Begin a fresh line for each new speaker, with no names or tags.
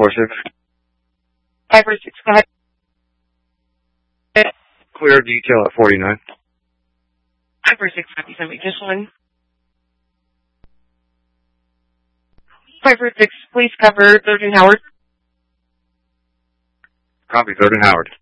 546.
546, go ahead.
Clear detail at 49.
546, copy, send me just one. 546, please cover 3rd and Howard.
Copy, 3rd and Howard.